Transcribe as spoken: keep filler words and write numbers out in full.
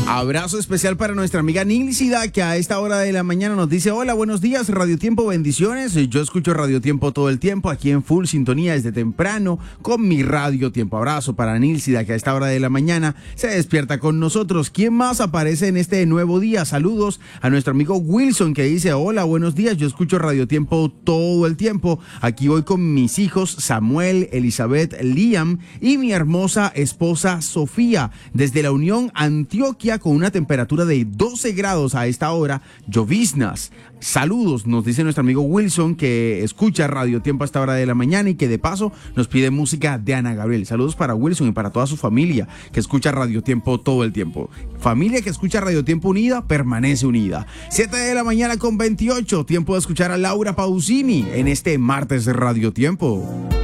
Abrazo especial para nuestra amiga Nilcida, que a esta hora de la mañana nos dice: hola, buenos días, Radio Tiempo, bendiciones. Yo escucho Radio Tiempo todo el tiempo, aquí en full sintonía desde temprano con mi Radio Tiempo. Abrazo para Nilcida, que a esta hora de la mañana se despierta con nosotros. ¿Quién más aparece en este nuevo día? Saludos a nuestro amigo Wilson, que dice: hola, buenos días, yo escucho Radio Tiempo todo el tiempo. Aquí voy con mis hijos Samuel, Elizabeth, Liam y mi hermosa esposa Sofía desde la Unión Antioquia, con una temperatura de doce grados a esta hora, lloviznas. Saludos, nos dice nuestro amigo Wilson, que escucha Radio Tiempo a esta hora de la mañana y que de paso nos pide música de Ana Gabriel. Saludos para Wilson y para toda su familia que escucha Radio Tiempo todo el tiempo. Familia que escucha Radio Tiempo unida, permanece unida. siete de la mañana con veintiocho, tiempo de escuchar a Laura Pausini en este martes de Radio Tiempo.